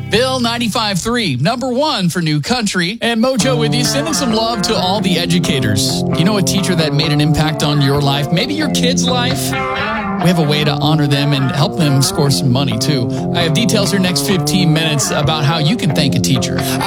Bill 95.3, number one for New Country. And Mojo with you, sending some love to all the educators. You know a teacher that made an impact on your life, maybe your kid's life? We have a way to honor them and help them score some money, too. I have details here next 15 minutes about how you can thank a teacher.